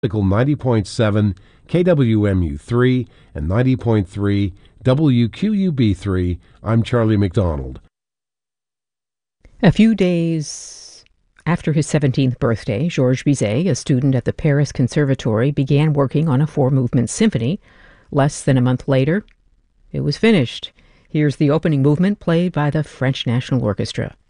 90.7 KWMU3 and 90.3 WQUB3. I'm Charlie McDonald. A few days after his 17th birthday, Georges Bizet, a student at the Paris Conservatory, began working on a four-movement symphony. Less than a month later, it was finished. Here's the opening movement played by the French National Orchestra.